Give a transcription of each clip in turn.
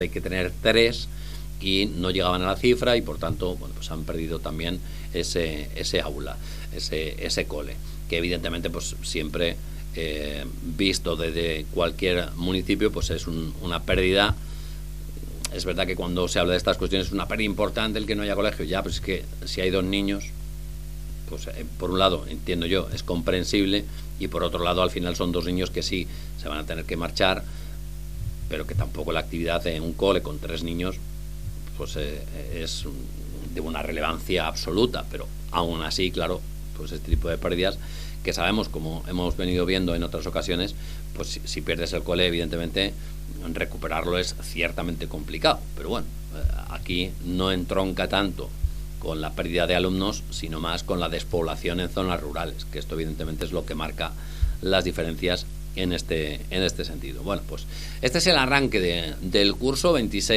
hay que tener 3 y no llegaban a la cifra y por tanto bueno, pues han perdido también ese aula, ese cole, que evidentemente pues siempre visto desde cualquier municipio pues es una pérdida. Es verdad que cuando se habla de estas cuestiones es una pérdida importante el que no haya colegio, ya, pues es que si hay 2 niños, pues por un lado, entiendo yo, es comprensible, y por otro lado, al final son 2 niños que sí se van a tener que marchar, pero que tampoco la actividad en un cole con 3 niños pues es de una relevancia absoluta, pero aún así, claro, pues este tipo de pérdidas que sabemos, como hemos venido viendo en otras ocasiones, pues si pierdes el cole, evidentemente recuperarlo es ciertamente complicado, pero bueno, aquí no entronca tanto con la pérdida de alumnos, sino más con la despoblación en zonas rurales, que esto evidentemente es lo que marca las diferencias en este sentido. Bueno, pues este es el arranque del curso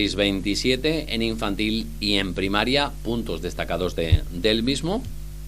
26-27 en infantil y en primaria, puntos destacados del mismo,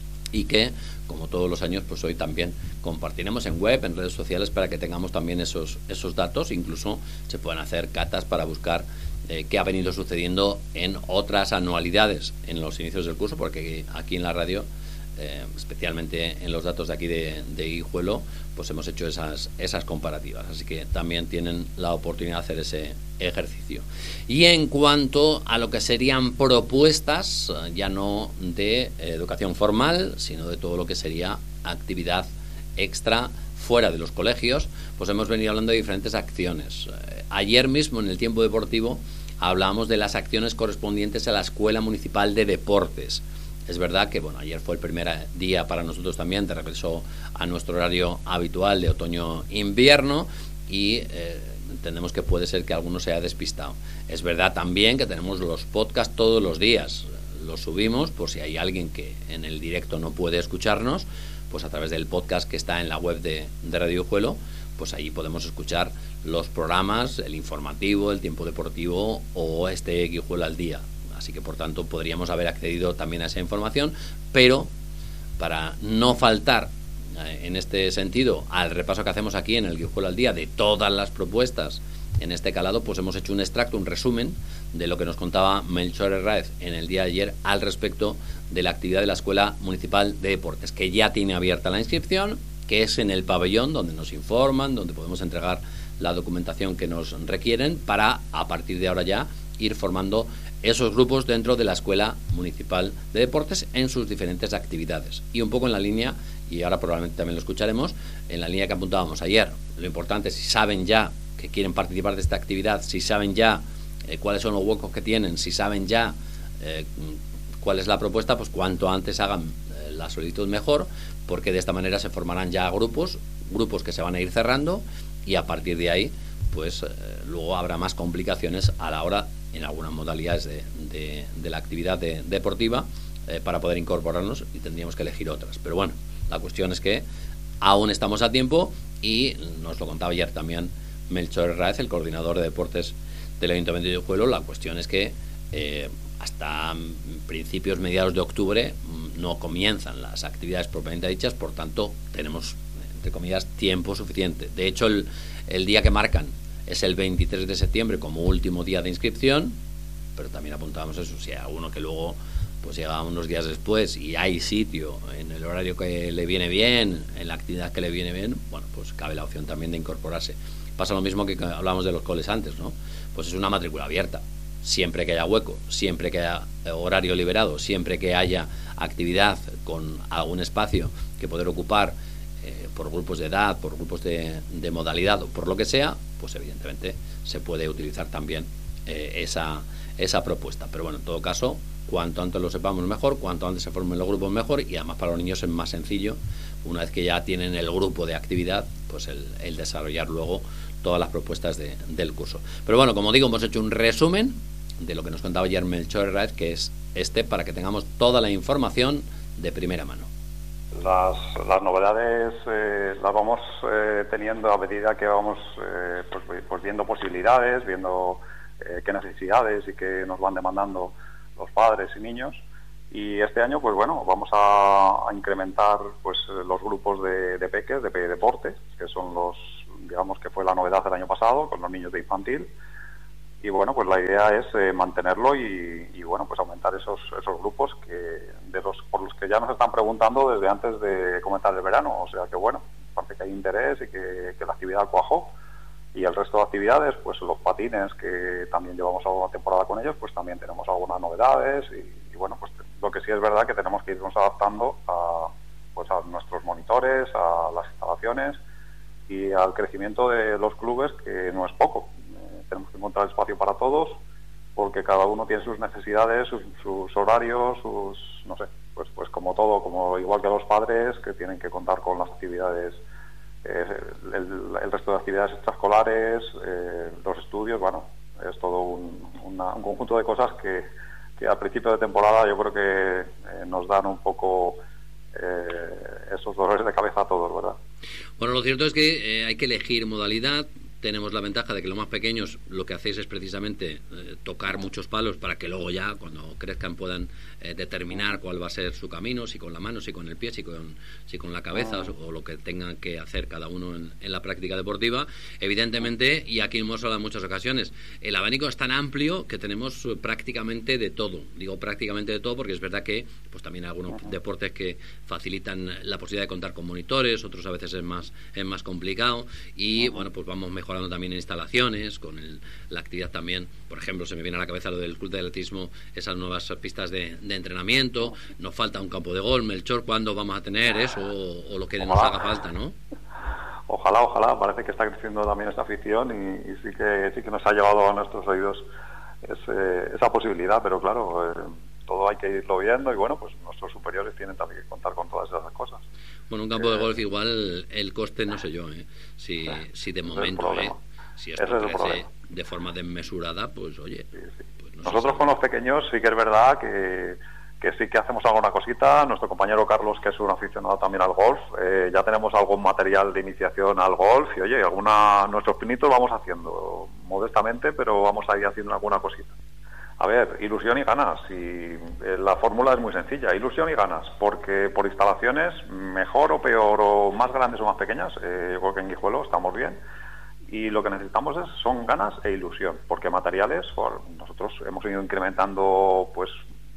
y que, como todos los años, pues hoy también compartiremos en web, en redes sociales, para que tengamos también esos datos. Incluso se pueden hacer catas para buscar qué ha venido sucediendo en otras anualidades en los inicios del curso, porque aquí en la radio, especialmente en los datos de aquí de Guijuelo, pues hemos hecho esas comparativas, así que también tienen la oportunidad de hacer ese ejercicio. Y en cuanto a lo que serían propuestas, ya no de educación formal, sino de todo lo que sería actividad extra fuera de los colegios, pues hemos venido hablando de diferentes acciones. Ayer mismo en el tiempo deportivo hablábamos de las acciones correspondientes a la Escuela Municipal de Deportes. Es verdad que bueno, ayer fue el primer día para nosotros también de regreso a nuestro horario habitual de otoño-invierno y entendemos que puede ser que alguno se haya despistado. Es verdad también que tenemos los podcasts todos los días. Los subimos por si hay alguien que en el directo no puede escucharnos, pues a través del podcast que está en la web de Radio Guijuelo, pues ahí podemos escuchar los programas, el informativo, el tiempo deportivo o este Guijuelo al día. Así que, por tanto, podríamos haber accedido también a esa información, pero para no faltar en este sentido al repaso que hacemos aquí en el Guijuelo al día de todas las propuestas en este calado, pues hemos hecho un extracto, un resumen de lo que nos contaba Melchor Herráez en el día de ayer al respecto de la actividad de la Escuela Municipal de Deportes, que ya tiene abierta la inscripción, que es en el pabellón donde nos informan, donde podemos entregar la documentación que nos requieren para, a partir de ahora ya, ir formando esos grupos dentro de la Escuela Municipal de Deportes en sus diferentes actividades. Y un poco en la línea, y ahora probablemente también lo escucharemos, en la línea que apuntábamos ayer. Lo importante es si saben ya que quieren participar de esta actividad, si saben ya cuáles son los huecos que tienen, si saben ya cuál es la propuesta, pues cuanto antes hagan la solicitud mejor, porque de esta manera se formarán ya grupos que se van a ir cerrando y a partir de ahí pues luego habrá más complicaciones a la hora en algunas modalidades de la actividad deportiva para poder incorporarnos y tendríamos que elegir otras. Pero bueno, la cuestión es que aún estamos a tiempo y nos lo contaba ayer también Melchor Herráez, el coordinador de deportes del Ayuntamiento de Guijuelo. La cuestión es que hasta principios, mediados de octubre no comienzan las actividades propiamente dichas, por tanto tenemos, entre comillas, tiempo suficiente. De hecho, el día que marcan es el 23 de septiembre como último día de inscripción, pero también apuntábamos eso, si hay alguno que luego pues llega unos días después y hay sitio en el horario que le viene bien, en la actividad que le viene bien, bueno, pues cabe la opción también de incorporarse. Pasa lo mismo que hablábamos de los coles antes, ¿no? Pues es una matrícula abierta. Siempre que haya hueco, siempre que haya horario liberado, siempre que haya actividad con algún espacio que poder ocupar por grupos de edad, por grupos de modalidad o por lo que sea, pues evidentemente se puede utilizar también esa propuesta. Pero bueno, en todo caso, cuanto antes lo sepamos mejor, cuanto antes se formen los grupos mejor, y además para los niños es más sencillo, una vez que ya tienen el grupo de actividad, pues el desarrollar luego todas las propuestas del curso. Pero bueno, como digo, hemos hecho un resumen de lo que nos contaba ayer Melchor Herráez, que es para que tengamos toda la información de primera mano. Las novedades las vamos teniendo a medida que vamos pues viendo posibilidades, viendo qué necesidades y qué nos van demandando los padres y niños. Y este año, pues bueno, vamos a incrementar pues los grupos de peques, de deportes, que son los, digamos que fue la novedad del año pasado, con los niños de infantil. y bueno, pues la idea es mantenerlo y bueno, pues aumentar esos grupos por los que ya nos están preguntando desde antes de comenzar el verano. O sea que bueno, parece que hay interés y que la actividad cuajó. Y el resto de actividades, pues los patines, que también llevamos alguna temporada con ellos, pues también tenemos algunas novedades y bueno, pues lo que sí es verdad que tenemos que irnos adaptando a nuestros monitores, a las instalaciones y al crecimiento de los clubes, que no es poco. Tenemos que encontrar espacio para todos, porque cada uno tiene sus necesidades, sus horarios, no sé, pues como todo, como igual que los padres, que tienen que contar con las actividades, el resto de actividades extraescolares, los estudios. Bueno, es todo un conjunto de cosas que al principio de temporada yo creo que nos dan un poco esos dolores de cabeza a todos, ¿verdad? Bueno, lo cierto es que hay que elegir modalidad. Tenemos la ventaja de que los más pequeños lo que hacéis es precisamente tocar muchos palos para que luego ya, cuando crezcan, puedan determinar cuál va a ser su camino, si con la mano, si con el pie, si con la cabeza, o lo que tengan que hacer cada uno en la práctica deportiva. Evidentemente, y aquí hemos hablado en muchas ocasiones, el abanico es tan amplio que tenemos prácticamente de todo. Digo prácticamente de todo porque es verdad que pues también hay algunos deportes que facilitan la posibilidad de contar con monitores, otros a veces es más complicado, y bueno, pues vamos mejorando también en instalaciones, con la actividad también. Por ejemplo, se me viene a la cabeza lo del club de atletismo, esas nuevas pistas de entrenamiento. Nos falta un campo de golf. Melchor, ¿cuándo vamos a tener eso o lo que nos haga falta, no? Ojalá. Parece que está creciendo también esta afición y sí que nos ha llevado a nuestros oídos esa posibilidad, pero claro, todo hay que irlo viendo y bueno, pues nuestros superiores tienen también que contar con todas esas cosas. Bueno, un campo de golf igual el coste no sé yo, si de momento, si esto crece de forma desmesurada, pues oye. Sí. Pues no nosotros con los pequeños sí que es verdad que sí que hacemos alguna cosita. Nuestro compañero Carlos, que es un aficionado también al golf, ya tenemos algún material de iniciación al golf y oye, nuestros pinitos vamos haciendo modestamente, pero vamos a ir haciendo alguna cosita. A ver, ilusión y ganas, y la fórmula es muy sencilla, ilusión y ganas, porque por instalaciones, mejor o peor, o más grandes o más pequeñas, yo creo que en Guijuelo estamos bien, y lo que necesitamos son ganas e ilusión, porque materiales, nosotros hemos ido incrementando, pues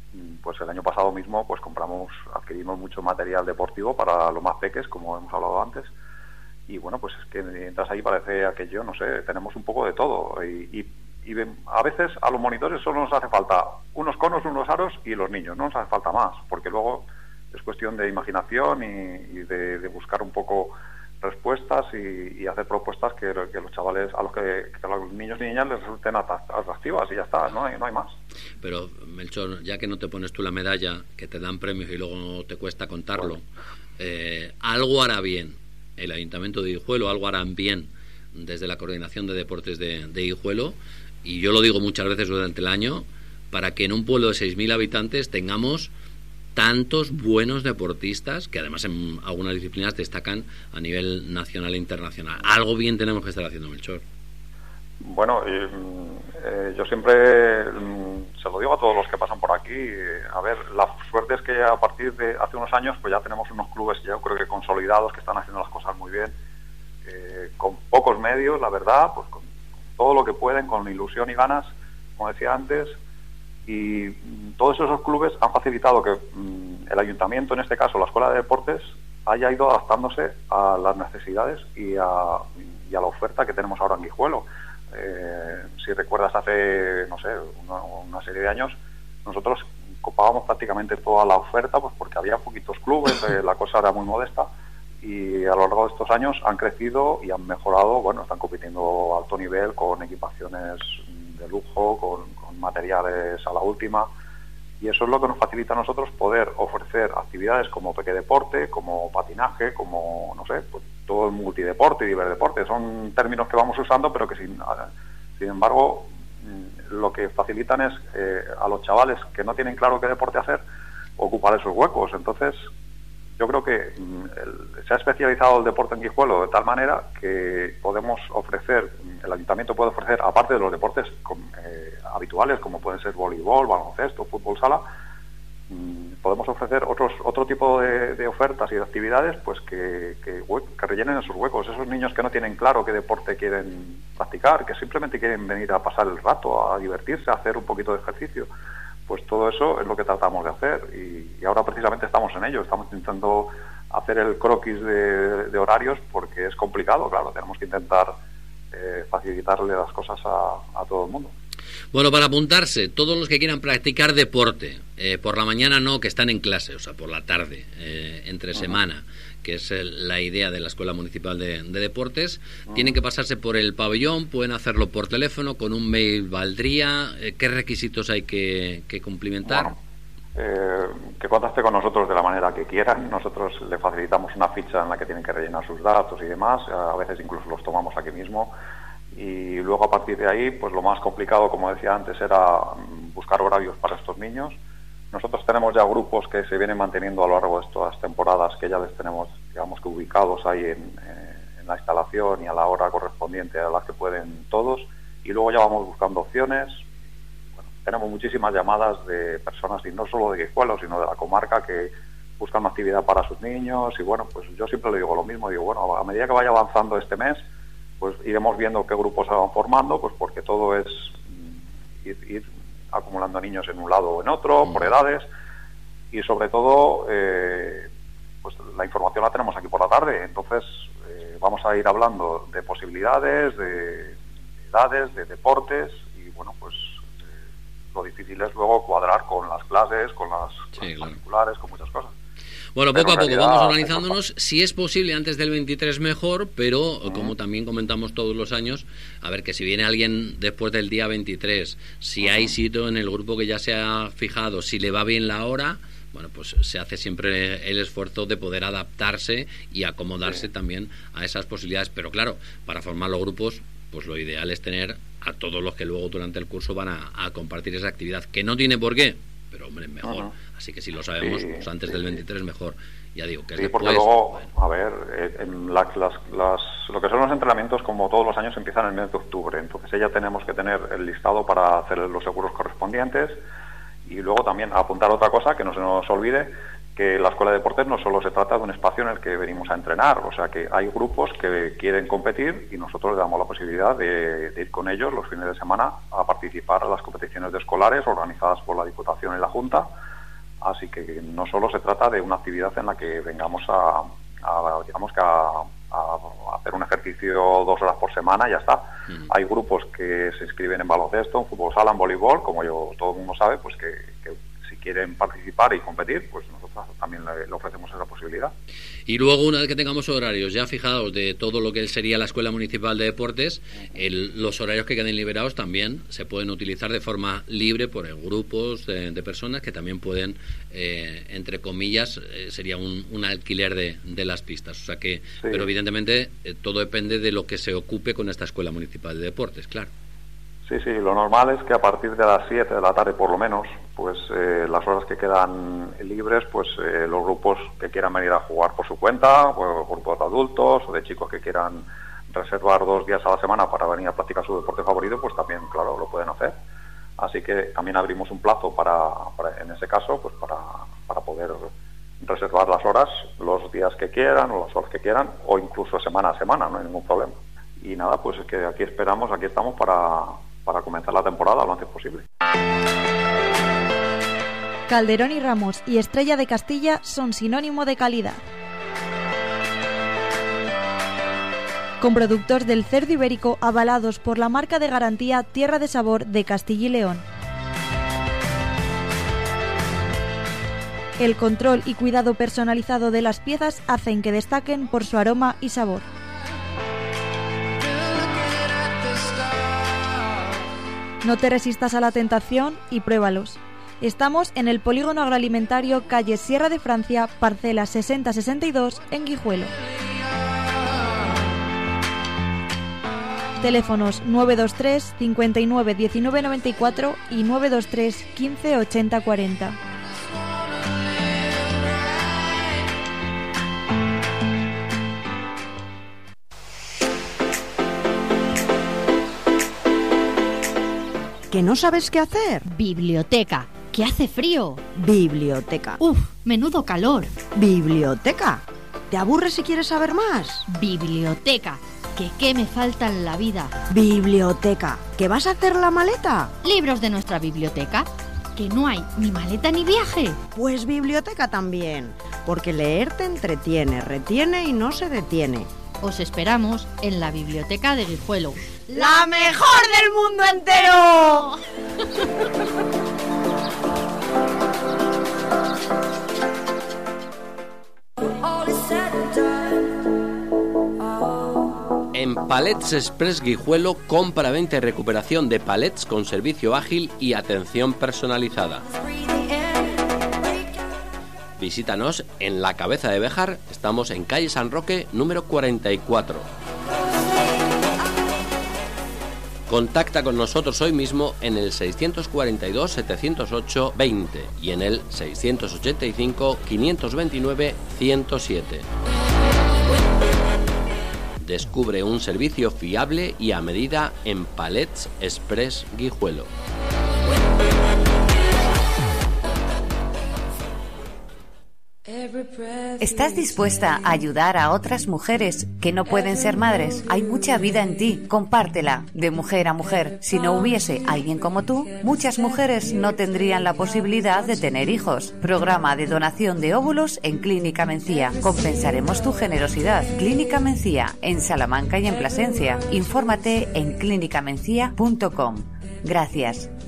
el año pasado mismo, pues adquirimos mucho material deportivo para los más peques, como hemos hablado antes, y bueno, pues es que entras ahí parece aquello, no sé, tenemos un poco de todo, y a veces a los monitores solo nos hace falta unos conos, unos aros y los niños, no nos hace falta más, porque luego es cuestión de imaginación y de buscar un poco respuestas y hacer propuestas que los chavales, a los niños y niñas les resulten atractivas y ya está, no hay más. Pero Melchor, ya que no te pones tú la medalla, que te dan premios y luego te cuesta contarlo, algo hará bien el Ayuntamiento de Guijuelo, algo harán bien desde la Coordinación de Deportes de Guijuelo, y yo lo digo muchas veces durante el año, para que en un pueblo de 6.000 habitantes tengamos tantos buenos deportistas que además en algunas disciplinas destacan a nivel nacional e internacional. Algo bien tenemos que estar haciendo, Melchor. Bueno, yo siempre se lo digo a todos los que pasan por aquí. A ver, la suerte es que a partir de hace unos años pues ya tenemos unos clubes, yo creo que consolidados, que están haciendo las cosas muy bien, con pocos medios, la verdad, pues con todo lo que pueden, con ilusión y ganas, como decía antes, y todos esos clubes han facilitado que el ayuntamiento, en este caso la Escuela de Deportes, haya ido adaptándose a las necesidades y a la oferta que tenemos ahora en Guijuelo. Si recuerdas, hace, no sé, una serie de años, nosotros copábamos prácticamente toda la oferta, pues porque había poquitos clubes, la cosa era muy modesta, y a lo largo de estos años han crecido y han mejorado, bueno, están compitiendo a alto nivel con equipaciones de lujo, con materiales a la última, y eso es lo que nos facilita a nosotros poder ofrecer actividades como pequedeporte, como patinaje, como, no sé, pues todo el multideporte y diverdeporte. Son términos que vamos usando, pero que sin embargo lo que facilitan es a los chavales que no tienen claro qué deporte hacer, ocupar esos huecos. Entonces yo creo que se ha especializado el deporte en Guijuelo de tal manera que podemos ofrecer, el ayuntamiento puede ofrecer, aparte de los deportes habituales, como pueden ser voleibol, baloncesto, fútbol sala, podemos ofrecer otro tipo de ofertas y de actividades, pues que rellenen esos huecos. Esos niños que no tienen claro qué deporte quieren practicar, que simplemente quieren venir a pasar el rato, a divertirse, a hacer un poquito de ejercicio, pues todo eso es lo que tratamos de hacer. Y ahora precisamente estamos en ello, estamos intentando hacer el croquis de horarios, porque es complicado, claro, tenemos que intentar facilitarle las cosas a todo el mundo. Bueno, para apuntarse, todos los que quieran practicar deporte, por la mañana no, que están en clase, o sea, por la tarde, entre semana, que es la idea de la Escuela Municipal de Deportes, tienen que pasarse por el pabellón, pueden hacerlo por teléfono, con un mail valdría. ¿Qué requisitos hay que cumplimentar? Bueno, que contacte con nosotros de la manera que quieran. Nosotros le facilitamos una ficha en la que tienen que rellenar sus datos y demás, a veces incluso los tomamos aquí mismo. Y luego a partir de ahí, pues lo más complicado, como decía antes, era buscar horarios para estos niños. Nosotros tenemos ya grupos que se vienen manteniendo a lo largo de estas temporadas, que ya les tenemos, digamos, que ubicados ahí en la instalación y a la hora correspondiente a las que pueden todos. Y luego ya vamos buscando opciones. Bueno, tenemos muchísimas llamadas de personas, y no solo de Guijuelo, sino de la comarca, que buscan una actividad para sus niños. Y bueno, pues yo siempre le digo lo mismo. Digo, bueno, a medida que vaya avanzando este mes, pues iremos viendo qué grupos se van formando, pues porque todo es ir acumulando niños en un lado o en otro, por edades, y sobre todo, pues la información la tenemos aquí por la tarde. Entonces vamos a ir hablando de posibilidades, de edades, de deportes, y bueno, pues lo difícil es luego cuadrar con las clases, con las particulares, con muchas cosas. Bueno, poco a poco vamos organizándonos. Si es posible antes del 23 mejor, pero como también comentamos todos los años, a ver, que si viene alguien después del día 23, si hay sitio en el grupo que ya se ha fijado, si le va bien la hora, bueno, pues se hace siempre el esfuerzo de poder adaptarse y acomodarse también a esas posibilidades. Pero claro, para formar los grupos, pues lo ideal es tener a todos los que luego durante el curso van a compartir esa actividad, que no tiene por qué, pero hombre, mejor. Así que si lo sabemos, pues antes del 23 mejor. Ya digo, que es después, porque luego, bueno. A ver, lo que son los entrenamientos, como todos los años, empiezan en el mes de octubre. Entonces ya tenemos que tener el listado para hacer los seguros correspondientes. Y luego también apuntar otra cosa, que no se nos olvide, que la Escuela de Deportes no solo se trata de un espacio en el que venimos a entrenar. O sea, que hay grupos que quieren competir y nosotros les damos la posibilidad de ir con ellos los fines de semana a participar en las competiciones de escolares organizadas por la Diputación y la Junta. Así que no solo se trata de una actividad en la que vengamos a hacer un ejercicio 2 horas por semana y ya está. Hay grupos que se inscriben en baloncesto, en fútbol sala, en voleibol, como todo el mundo sabe, pues que si quieren participar y competir, pues nosotros también le ofrecemos esa posibilidad. Y luego, una vez que tengamos horarios ya fijados de todo lo que sería la Escuela Municipal de Deportes, los horarios que queden liberados también se pueden utilizar de forma libre por grupos de personas que también pueden, entre comillas, sería un alquiler de las pistas. O sea que, pero evidentemente todo depende de lo que se ocupe con esta Escuela Municipal de Deportes, claro. Sí, lo normal es que a partir de las 7 de la tarde por lo menos, pues las horas que quedan libres, pues los grupos que quieran venir a jugar por su cuenta, o grupos de adultos o de chicos que quieran reservar 2 días a la semana para venir a practicar su deporte favorito, pues también, claro, lo pueden hacer. Así que también abrimos un plazo para en ese caso, pues para poder reservar las horas, los días que quieran o las horas que quieran, o incluso semana a semana, no hay ningún problema. Y nada, pues es que aquí estamos para comenzar la temporada lo antes posible. Calderón y Ramos y Estrella de Castilla son sinónimo de calidad. Con productos del cerdo ibérico avalados por la marca de garantía Tierra de Sabor de Castilla y León. El control y cuidado personalizado de las piezas hacen que destaquen por su aroma y sabor. No te resistas a la tentación y pruébalos. Estamos en el Polígono Agroalimentario, calle Sierra de Francia, parcela 6062, en Guijuelo. Teléfonos 923 59 19 94 y 923 15 80 40. ¿Que no sabes qué hacer? Biblioteca. ¡Que hace frío! Biblioteca. ¡Uf! ¡Menudo calor! Biblioteca. ¿Te aburres si quieres saber más? Biblioteca. ¿Que qué me falta en la vida? Biblioteca. ¿Que vas a hacer la maleta? ¿Libros de nuestra biblioteca? ¿Que no hay ni maleta ni viaje? Pues biblioteca también, porque leer te entretiene, retiene y no se detiene. Os esperamos en la biblioteca de Guijuelo. ¡La mejor del mundo entero! En Palets Express Guijuelo, compra, venta y recuperación de palets con servicio ágil y atención personalizada. Visítanos en la Cabeza de Béjar, estamos en calle San Roque, número 44. Contacta con nosotros hoy mismo en el 642-708-20 y en el 685-529-107. Descubre un servicio fiable y a medida en Palets Express Guijuelo. ¿Estás dispuesta a ayudar a otras mujeres que no pueden ser madres? Hay mucha vida en ti, compártela, de mujer a mujer. Si no hubiese alguien como tú, muchas mujeres no tendrían la posibilidad de tener hijos. Programa de donación de óvulos en Clínica Mencía. Compensaremos tu generosidad. Clínica Mencía, en Salamanca y en Plasencia. Infórmate en clinicamencia.com. Gracias.